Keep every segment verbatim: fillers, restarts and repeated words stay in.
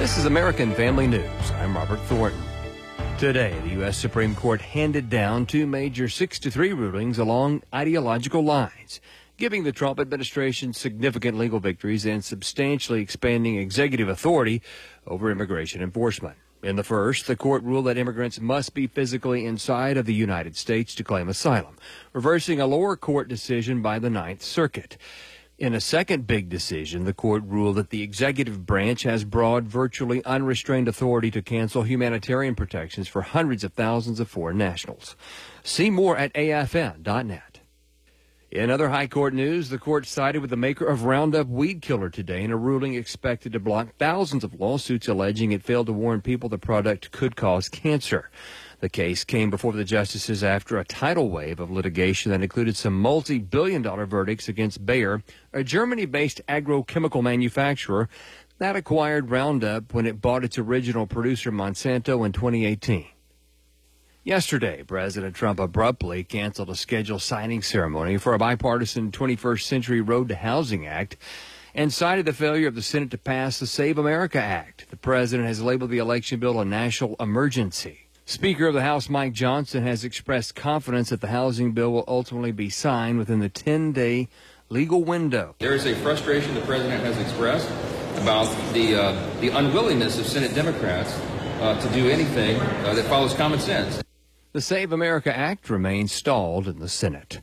This is American Family News. I'm Robert Thornton. Today, the U S Supreme Court handed down two major six to three rulings along ideological lines, giving the Trump administration significant legal victories and substantially expanding executive authority over immigration enforcement. In the first, the court ruled that immigrants must be physically inside of the United States to claim asylum, reversing a lower court decision by the Ninth Circuit. In a second big decision, the court ruled that the executive branch has broad, virtually unrestrained authority to cancel humanitarian protections for hundreds of thousands of foreign nationals. See more at A F N dot net. In other high court news, the court sided with the maker of Roundup weed killer today in a ruling expected to block thousands of lawsuits alleging it failed to warn people the product could cause cancer. The case came before the justices after a tidal wave of litigation that included some multi-billion dollar verdicts against Bayer, a Germany-based agrochemical manufacturer that acquired Roundup when it bought its original producer Monsanto in twenty eighteen. Yesterday, President Trump abruptly canceled a scheduled signing ceremony for a bipartisan twenty-first Century Road to Housing Act and cited the failure of the Senate to pass the Save America Act. The president has labeled the election bill a national emergency. Speaker of the House Mike Johnson has expressed confidence that the housing bill will ultimately be signed within the ten-day legal window. There is a frustration the president has expressed about the uh, the unwillingness of Senate Democrats uh, to do anything uh, that follows common sense. The Save America Act remains stalled in the Senate.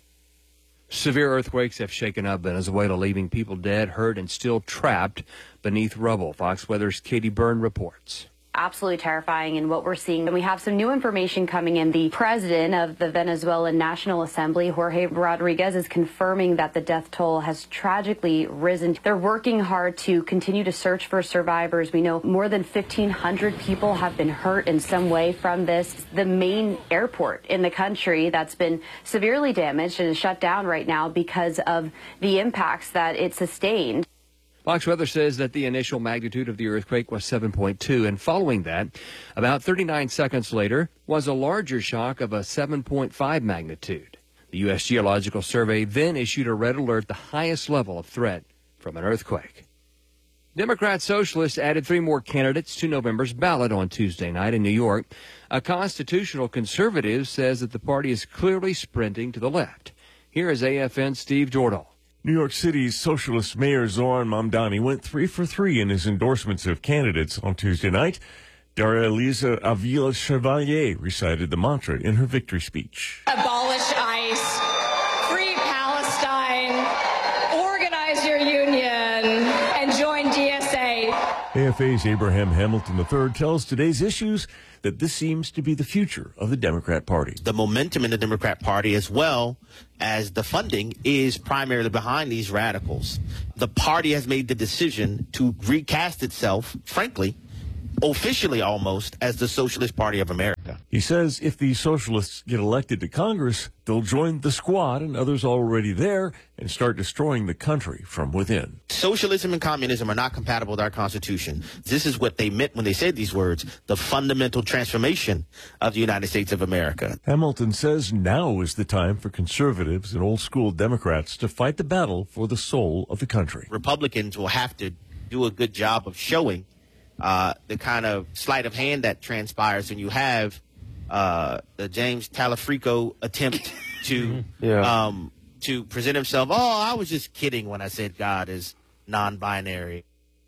Severe earthquakes have shaken up Venezuela, leaving people dead, hurt, and still trapped beneath rubble. Fox Weather's Katie Byrne reports. Absolutely terrifying in what we're seeing. And we have some new information coming in. The president of the Venezuelan National Assembly, Jorge Rodriguez, is confirming that the death toll has tragically risen. They're working hard to continue to search for survivors. We know more than fifteen hundred people have been hurt in some way from this. The main airport in the country that's been severely damaged and is shut down right now because of the impacts that it sustained. Fox Weather says that the initial magnitude of the earthquake was seven point two, and following that, about thirty-nine seconds later, was a larger shock of a seven point five magnitude. The U S Geological Survey then issued a red alert, the highest level of threat from an earthquake. Democrat Socialists added three more candidates to November's ballot on Tuesday night in New York. A constitutional conservative says that the party is clearly sprinting to the left. Here is A F N's Steve Jordahl. New York City's socialist mayor Zoran Mamdani went three for three in his endorsements of candidates on Tuesday night. Daria Elisa Avila Chevalier recited the mantra in her victory speech. Abolish ICE, free Palestine, organize your union, and join D S A. A F A's Abraham Hamilton the third tells today's issues that this seems to be the future of the Democrat Party. The momentum in the Democrat Party, as well as the funding, is primarily behind these radicals. The party has made the decision to recast itself, frankly, officially almost, as the Socialist Party of America. He says if the socialists get elected to Congress, they'll join the squad and others already there and start destroying the country from within. Socialism and communism are not compatible with our Constitution. This is what they meant when they said these words, the fundamental transformation of the United States of America. Hamilton says now is the time for conservatives and old-school Democrats to fight the battle for the soul of the country. Republicans will have to do a good job of showing Uh, the kind of sleight of hand that transpires when you have uh, the James Talafrico attempt to yeah. um, to present himself. Oh, I was just kidding when I said God is non-binary.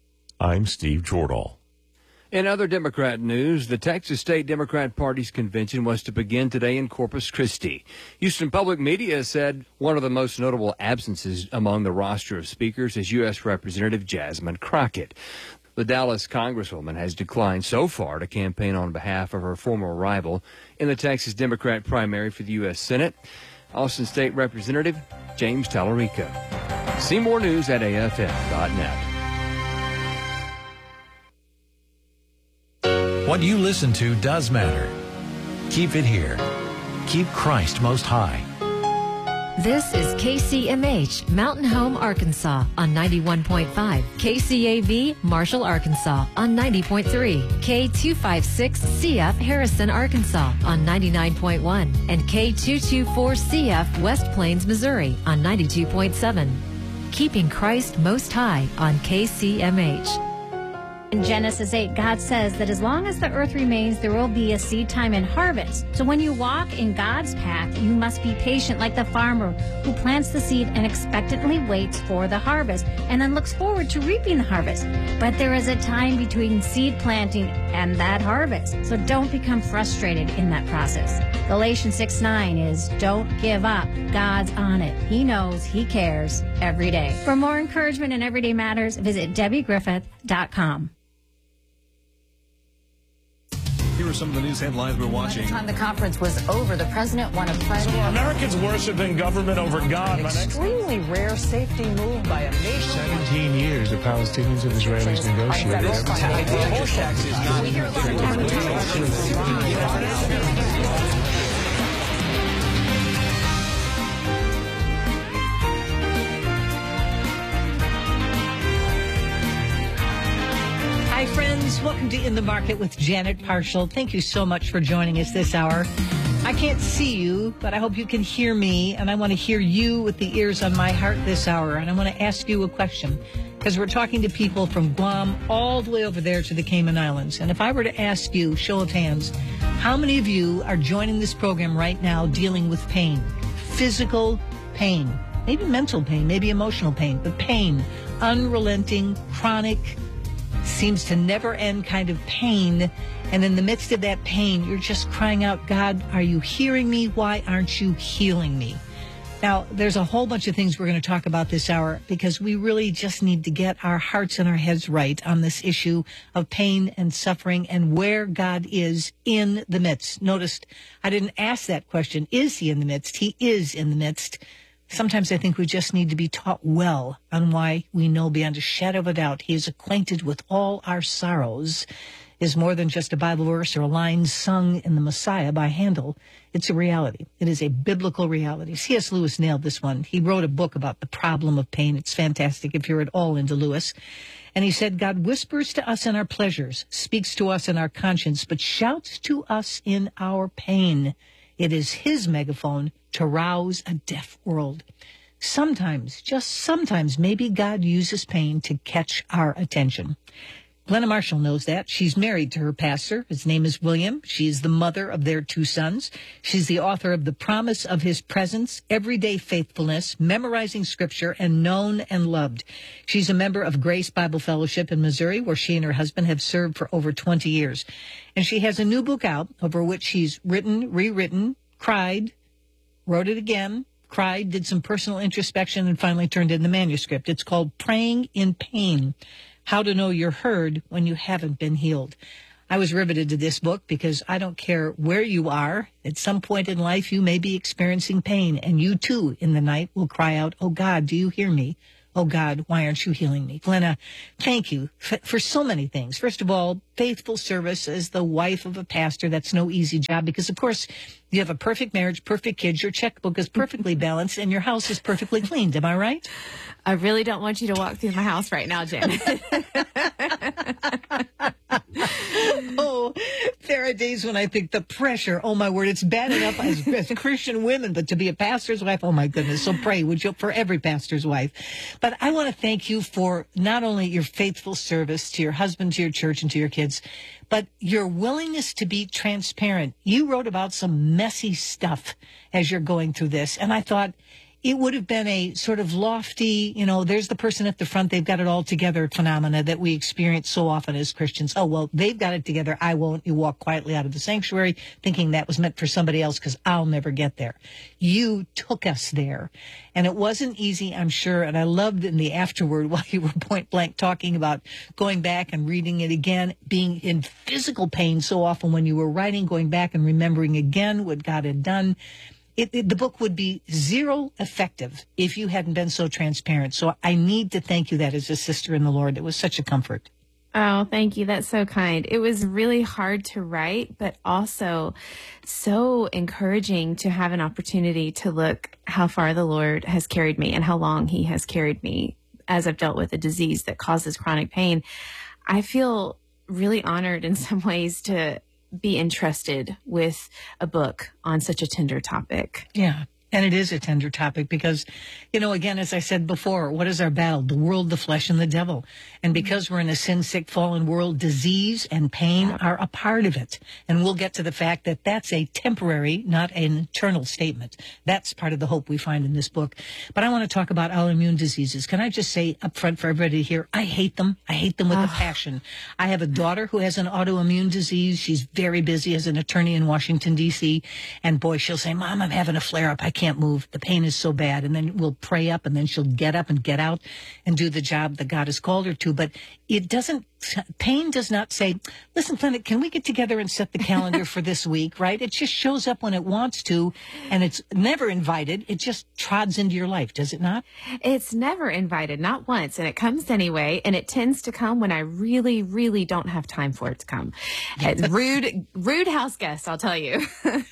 I'm Steve Jordahl. In other Democrat news, the Texas State Democrat Party's convention was to begin today in Corpus Christi. Houston Public Media said one of the most notable absences among the roster of speakers is U S Representative Jasmine Crockett. The Dallas Congresswoman has declined so far to campaign on behalf of her former rival in the Texas Democrat primary for the U S Senate, Austin State Representative James Tallarico. See more news at A F N dot net. What you listen to does matter. Keep it here. Keep Christ most high. This is K C M H, Mountain Home, Arkansas on ninety-one point five, K C A V, Marshall, Arkansas on ninety point three, K two fifty-six C F, Harrison, Arkansas on ninety-nine point one, and K two twenty-four C F, West Plains, Missouri on ninety-two point seven. Keeping Christ most high on K C M H. In Genesis eight, God says that as long as the earth remains, there will be a seed time and harvest. So when you walk in God's path, you must be patient like the farmer who plants the seed and expectantly waits for the harvest and then looks forward to reaping the harvest. But there is a time between seed planting and that harvest. So don't become frustrated in that process. Galatians six nine is don't give up. God's on it. He knows, He cares every day. For more encouragement in Everyday Matters, visit Debbie Griffith dot com. Here are some of the news headlines we're watching. By the time the conference was over, the president won a pledge. So Americans worshiping government over God. An extremely rare safety move by a nation. seventeen years the Palestinians and Israelis negotiated. Hi, friends. Welcome to In the Market with Janet Parshall. Thank you so much for joining us this hour. I can't see you, but I hope you can hear me, and I want to hear you with the ears on my heart this hour. And I want to ask you a question, because we're talking to people from Guam all the way over there to the Cayman Islands. And if I were to ask you, show of hands, how many of you are joining this program right now dealing with pain? Physical pain, maybe mental pain, maybe emotional pain, but pain, unrelenting, chronic, seems to never end kind of pain. And in the midst of that pain, you're just crying out, God, are you hearing me? Why aren't you healing me? Now, there's a whole bunch of things we're going to talk about this hour, because we really just need to get our hearts and our heads right on this issue of pain and suffering and where God is in the midst. Notice I didn't ask that question. Is He in the midst? He is in the midst. Sometimes I think we just need to be taught well on why we know beyond a shadow of a doubt He is acquainted with all our sorrows is more than just a Bible verse or a line sung in the Messiah by Handel. It's a reality. It is a biblical reality. C S. Lewis nailed this one. He wrote a book about the problem of pain. It's fantastic if you're at all into Lewis. And he said, God whispers to us in our pleasures, speaks to us in our conscience, but shouts to us in our pain. It is His megaphone to rouse a deaf world. Sometimes, just sometimes, maybe God uses pain to catch our attention. Glenna Marshall knows that. She's married to her pastor. His name is William. She's the mother of their two sons. She's the author of The Promise of His Presence, Everyday Faithfulness, Memorizing Scripture, and Known and Loved. She's a member of Grace Bible Fellowship in Missouri, where she and her husband have served for over twenty years. And she has a new book out over which she's written, rewritten, cried, wrote it again, cried, did some personal introspection, and finally turned in the manuscript. It's called Praying in Pain, How to Know You're Heard When You Haven't Been Healed. I was riveted to this book because I don't care where you are. At some point in life, you may be experiencing pain, and you too in the night will cry out, oh God, do you hear me? Oh God, why aren't you healing me? Glenna, thank you for, for so many things. First of all, faithful service as the wife of a pastor. That's no easy job because, of course, you have a perfect marriage, perfect kids, your checkbook is perfectly balanced, and your house is perfectly cleaned. Am I right? I really don't want you to walk through my house right now, Janet. Oh, there are days when I think the pressure, oh my word, it's bad enough as, as Christian women, but to be a pastor's wife, oh my goodness. So pray, would you, for every pastor's wife. But I want to thank you for not only your faithful service to your husband, to your church, and to your kids, but your willingness to be transparent. You wrote about some messy stuff as you're going through this, and I thought it would have been a sort of lofty, you know, there's the person at the front, they've got it all together phenomena that we experience so often as Christians. Oh, well, they've got it together, I won't. You walk quietly out of the sanctuary thinking that was meant for somebody else because I'll never get there. You took us there. And it wasn't easy, I'm sure, and I loved in the afterword while you were point blank talking about going back and reading it again, being in physical pain so often when you were writing, going back and remembering again what God had done. It, it, the book would be zero effective if you hadn't been so transparent. So I need to thank you that as a sister in the Lord. It was such a comfort. Oh, thank you. That's so kind. It was really hard to write, but also so encouraging to have an opportunity to look how far the Lord has carried me and how long He has carried me as I've dealt with a disease that causes chronic pain. I feel really honored in some ways to be entrusted with a book on such a tender topic. Yeah. And it is a tender topic because, you know, again, as I said before, what is our battle? The world, the flesh, and the devil. And because we're in a sin-sick, fallen world, disease and pain are a part of it. And we'll get to the fact that that's a temporary, not an eternal statement. That's part of the hope we find in this book. But I want to talk about autoimmune diseases. Can I just say up front for everybody here, I hate them. I hate them with a passion. I have a daughter who has an autoimmune disease. She's very busy as an attorney in Washington, D C. And boy, she'll say, Mom, I'm having a flare-up. I can't move. The pain is so bad. And then we'll pray up, and then she'll get up and get out and do the job that God has called her to. But it doesn't, pain does not say, listen, Flint, can we get together and set the calendar for this week, right? It just shows up when it wants to, and it's never invited. It just trods into your life, does it not? It's never invited, not once, and it comes anyway, and it tends to come when I really, really don't have time for it to come. It's rude, rude house guest, I'll tell you.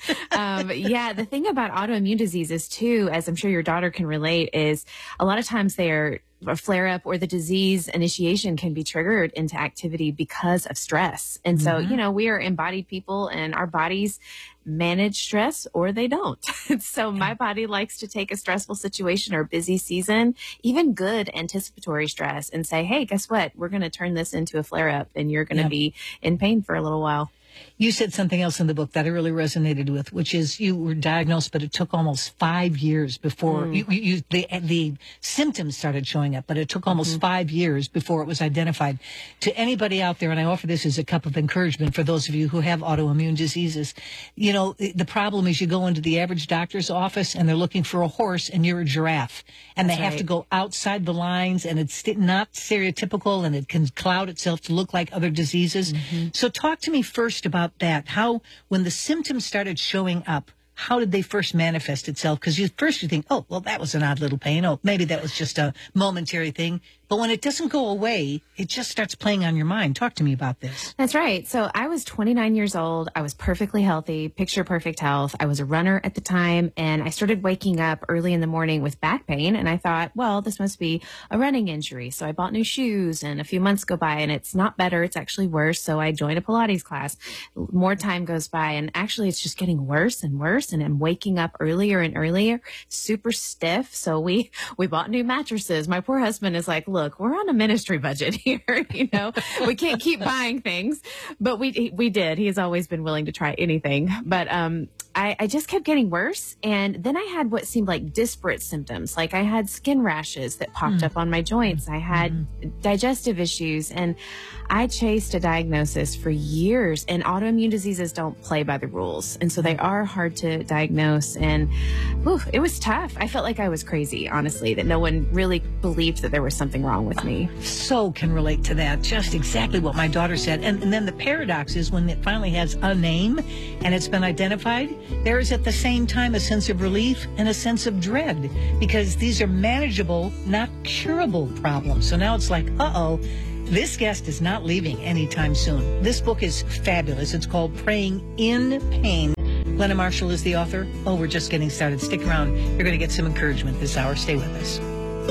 um, yeah, the thing about autoimmune diseases, too, as I'm sure your daughter can relate, is a lot of times they are a flare-up or the disease initiation can be triggered into activity because of stress. And so, Mm-hmm. you know, we are embodied people and our bodies manage stress or they don't. So my body likes to take a stressful situation or busy season, even good anticipatory stress, and say, hey, guess what? We're going to turn this into a flare-up and you're going to Yeah. be in pain for a little while. You said something else in the book that I really resonated with, which is you were diagnosed, but it took almost five years before Mm. you, you, you, the, the symptoms started showing up, but it took almost Mm-hmm. five years before it was identified. To anybody out there, and I offer this as a cup of encouragement for those of you who have autoimmune diseases, you know, the, the problem is you go into the average doctor's office and they're looking for a horse and you're a giraffe, and That's they have right. to go outside the lines, and it's st- not stereotypical, and it can cloud itself to look like other diseases. Mm-hmm. So talk to me first about that. How, when the symptoms started showing up, how did they first manifest itself? Because you first you think, oh, well, that was an odd little pain. Oh, maybe that was just a momentary thing. But when it doesn't go away, it just starts playing on your mind. Talk to me about this. That's right. So I was twenty-nine years old. I was perfectly healthy, picture perfect health. I was a runner at the time, and I started waking up early in the morning with back pain. And I thought, well, this must be a running injury. So I bought new shoes, and a few months go by and it's not better. It's actually worse. So I joined a Pilates class. More time goes by, and actually it's just getting worse and worse. And I'm waking up earlier and earlier, super stiff. So we, we bought new mattresses. My poor husband is like, look, we're on a ministry budget here. You know, we can't keep buying things, but we, we did. He has always been willing to try anything, but, um, I, I just kept getting worse. And then I had what seemed like disparate symptoms. Like I had skin rashes that popped Mm. up on my joints. I had Mm. digestive issues, and I chased a diagnosis for years, and autoimmune diseases don't play by the rules. And so they are hard to diagnose. And whew, it was tough. I felt like I was crazy, honestly, that no one really believed that there was something wrong with me. So can relate to that. Just exactly what my daughter said. And, and then the paradox is when it finally has a name and it's been identified, there is at the same time a sense of relief and a sense of dread, because these are manageable, not curable problems. So now it's like, uh-oh, this guest is not leaving anytime soon. This book is fabulous. It's called Praying in Pain. Glenna Marshall is the author. Oh, we're just getting started. Stick around. You're going to get some encouragement this hour. Stay with us.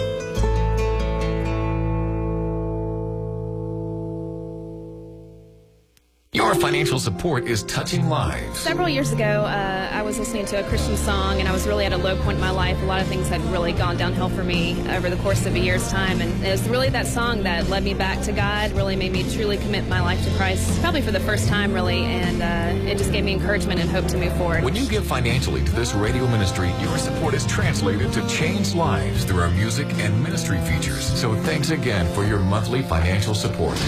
Your financial support is touching lives. Several years ago, uh, I was listening to a Christian song, and I was really at a low point in my life. A lot of things had really gone downhill for me over the course of a year's time, and it was really that song that led me back to God, really made me truly commit my life to Christ, probably for the first time, really, and uh, it just gave me encouragement and hope to move forward. When you give financially to this radio ministry, your support is translated to change lives through our music and ministry features. So thanks again for your monthly financial support.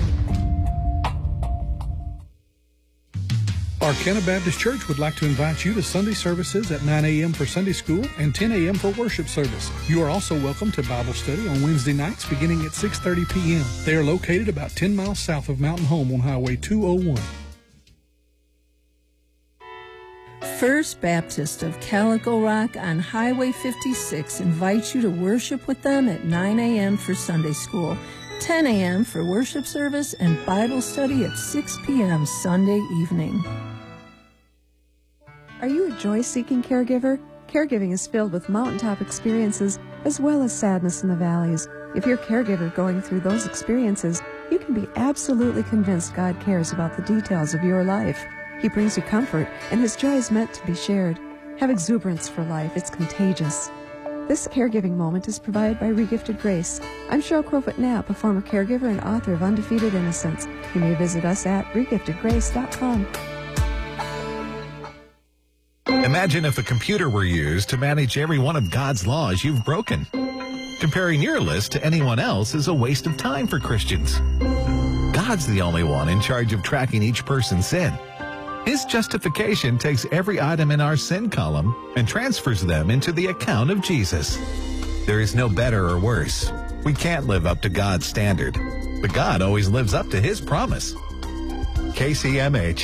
Arcana Baptist Church would like to invite you to Sunday services at nine a.m. for Sunday school and ten a.m. for worship service. You are also welcome to Bible study on Wednesday nights beginning at six thirty p.m. They are located about ten miles south of Mountain Home on Highway two oh one. First Baptist of Calico Rock on Highway fifty-six invites you to worship with them at nine a.m. for Sunday school, ten a.m. for worship service, and Bible study at six p.m. Sunday evening. Are you a joy-seeking caregiver? Caregiving is filled with mountaintop experiences as well as sadness in the valleys. If you're a caregiver going through those experiences, you can be absolutely convinced God cares about the details of your life. He brings you comfort, and His joy is meant to be shared. have exuberance for life. It's contagious. This caregiving moment is provided by Regifted Grace. I'm Cheryl Crowfoot Knapp, a former caregiver and author of Undefeated Innocence. You may visit us at regifted grace dot com. Imagine if a computer were used to manage every one of God's laws you've broken. Comparing your list to anyone else is a waste of time for Christians. God's the only one in charge of tracking each person's sin. His justification takes every item in our sin column and transfers them into the account of Jesus. There is no better or worse. We can't live up to God's standard, but God always lives up to His promise. K C M H.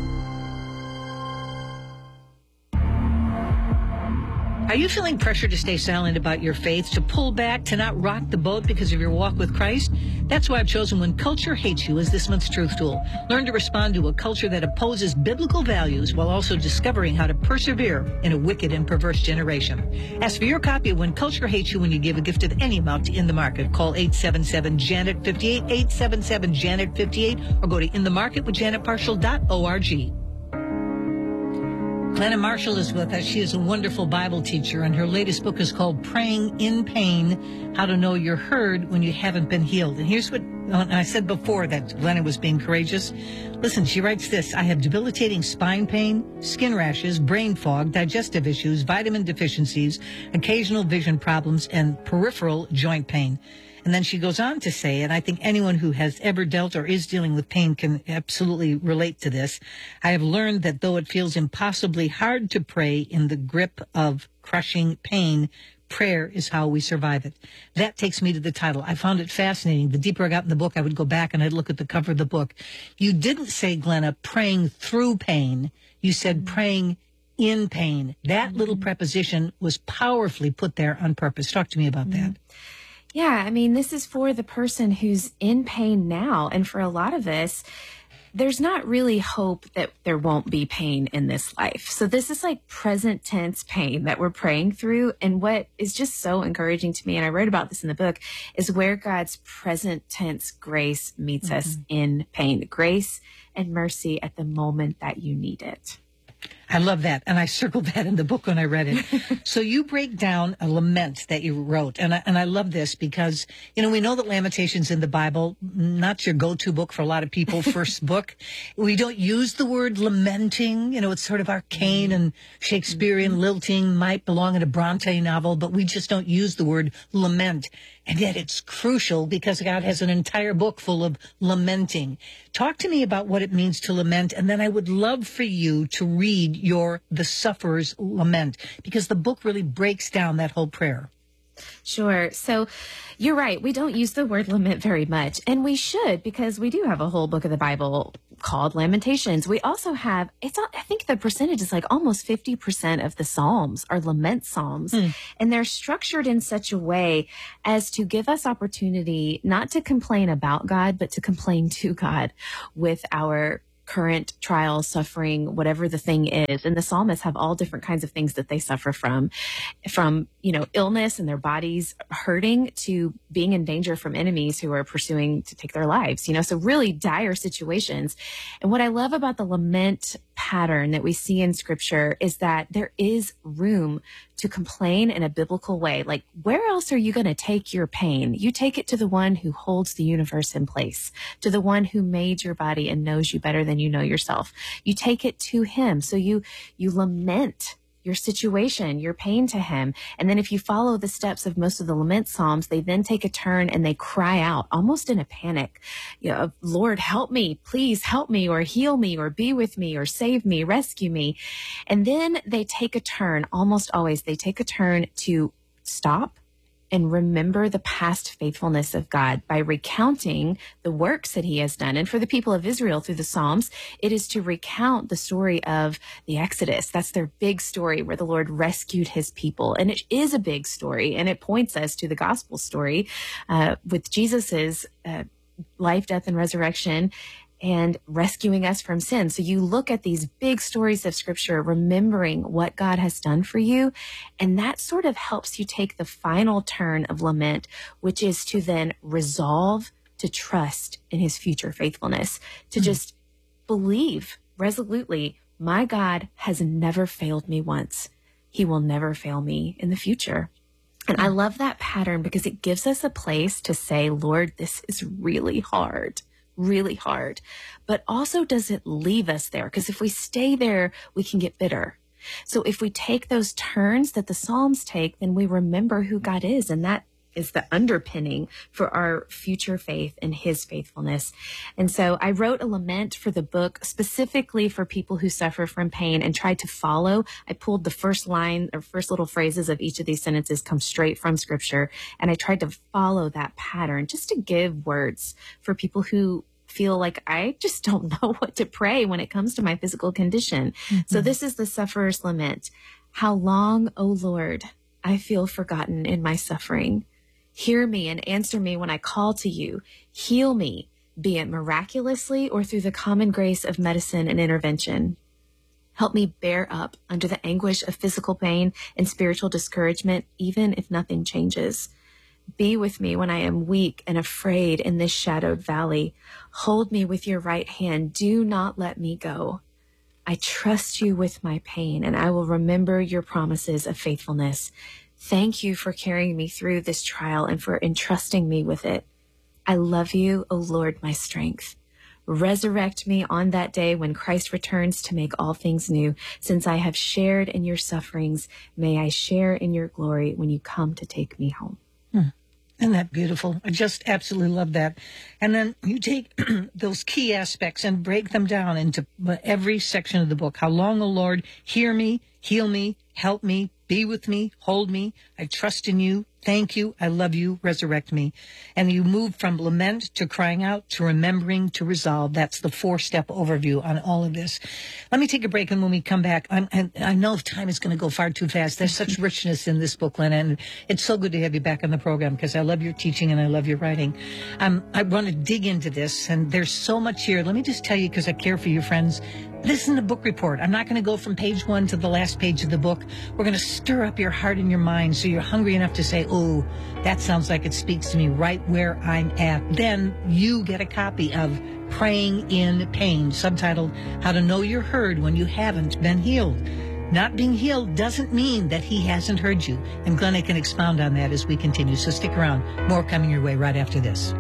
Are you feeling pressure to stay silent about your faith, to pull back, to not rock the boat because of your walk with Christ? That's why I've chosen When Culture Hates You as this month's Truth Tool. Learn to respond to a culture that opposes biblical values while also discovering how to persevere in a wicked and perverse generation. Ask for your copy of When Culture Hates You when you give a gift of any amount to In the Market. Call eight seven seven, Janet fifty-eight, eight seven seven, Janet fifty-eight, or go to in the market with janet parshall dot org. Glenna Marshall is with us. She is a wonderful Bible teacher, and her latest book is called Praying in Pain, How to Know You're Heard When You Haven't Been Healed. And here's what I said before, that Glenna was being courageous. Listen, she writes this: I have debilitating spine pain, skin rashes, brain fog, digestive issues, vitamin deficiencies, occasional vision problems, and peripheral joint pain. And then she goes on to say, and I think anyone who has ever dealt or is dealing with pain can absolutely relate to this, I have learned that though it feels impossibly hard to pray in the grip of crushing pain, prayer is how we survive it. That takes me to the title. I found it fascinating. The deeper I got in the book, I would go back and I'd look at the cover of the book. You didn't say, Glenna, praying through pain. You said praying in pain. That little preposition was powerfully put there on purpose. Talk to me about that. Yeah, I mean, this is for the person who's in pain now. And for a lot of us, there's not really hope that there won't be pain in this life. So this is like present tense pain that we're praying through. And what is just so encouraging to me, and I wrote about this in the book, is where God's present tense grace meets mm-hmm. us in pain. Grace and mercy at the moment that you need it. I love that. And I circled that in the book when I read it. So you break down a lament that you wrote. And I, and I love this because, you know, we know that Lamentations in the Bible, not your go-to book for a lot of people, first book. We don't use the word lamenting. You know, it's sort of arcane and Shakespearean, lilting, might belong in a Bronte novel, but we just don't use the word lament. And yet it's crucial because God has an entire book full of lamenting. Talk to me about what it means to lament, and then I would love for you to read your The Sufferer's Lament, because the book really breaks down that whole prayer. Sure. So you're right. We don't use the word lament very much, and we should, because we do have a whole book of the Bible called Lamentations. We also have, it's, I think the percentage is like almost fifty percent of the Psalms are lament Psalms, mm. and they're structured in such a way as to give us opportunity not to complain about God, but to complain to God with our current trial, suffering, whatever the thing is. And the psalmists have all different kinds of things that they suffer from, from, you know, illness and their bodies hurting to being in danger from enemies who are pursuing to take their lives, you know, so really dire situations. And what I love about the lament pattern that we see in scripture is that there is room to complain in a biblical way. Like, where else are you going to take your pain? You take it to the one who holds the universe in place, to the one who made your body and knows you better than you know yourself. You take it to him. So you, you lament your situation, your pain to him. And then if you follow the steps of most of the lament psalms, they then take a turn and they cry out almost in a panic, you know, Lord, help me, please help me, or heal me, or be with me, or save me, rescue me. And then they take a turn, almost always they take a turn to stop and remember the past faithfulness of God by recounting the works that he has done. And for the people of Israel through the Psalms, it is to recount the story of the Exodus. That's their big story where the Lord rescued his people. And it is a big story, and it points us to the gospel story uh, with Jesus's uh, life, death, and resurrection, and rescuing us from sin. So you look at these big stories of scripture, remembering what God has done for you, and that sort of helps you take the final turn of lament, which is to then resolve to trust in his future faithfulness, to mm-hmm. just believe resolutely, my God has never failed me once. he will never fail me in the future. And I love that pattern because it gives us a place to say, Lord, this is really hard, really hard. But also, does it leave us there? Because if we stay there, we can get bitter. So if we take those turns that the Psalms take, then we remember who God is. And that is the underpinning for our future faith and his faithfulness. And so I wrote a lament for the book specifically for people who suffer from pain and tried to follow. I pulled the first line or first little phrases of each of these sentences come straight from scripture. And I tried to follow that pattern just to give words for people who feel like I just don't know what to pray when it comes to my physical condition. Mm-hmm. So this is the sufferer's lament. How long, O Lord, I feel forgotten in my suffering. Hear me and answer me when I call to you. Heal me, be it miraculously or through the common grace of medicine and intervention. Help me bear up under the anguish of physical pain and spiritual discouragement, even if nothing changes. Be with me when I am weak and afraid in this shadowed valley. Hold me with your right hand. Do not let me go. I trust you with my pain, and I will remember your promises of faithfulness. Thank you for carrying me through this trial and for entrusting me with it. I love you, O Lord, my strength. Resurrect me on that day when Christ returns to make all things new. Since I have shared in your sufferings, may I share in your glory when you come to take me home. Hmm. Isn't that beautiful? I just absolutely love that. And then you take those key aspects and break them down into every section of the book. How long, O Lord, hear me, heal me, help me, be with me, hold me. I trust in you. Thank you. I love you. Resurrect me. And you move from lament to crying out to remembering to resolve. That's the four-step overview on all of this. Let me take a break, and when we come back, I'm, I, I know time is going to go far too fast. There's such richness in this book, Lynn, and it's so good to have you back on the program because I love your teaching and I love your writing. Um, I want to dig into this, and there's so much here. Let me just tell you, because I care for you, friends, this isn't a book report. I'm not going to go from page one to the last page of the book. We're going to stir up your heart and your mind so you're hungry enough to say, oh, that sounds like it speaks to me right where I'm at. Then you get a copy of Praying in Pain, subtitled How to Know You're Heard When You Haven't Been Healed. Not being healed doesn't mean that he hasn't heard you. And Glenna can expound on that as we continue. So stick around. More coming your way right after this.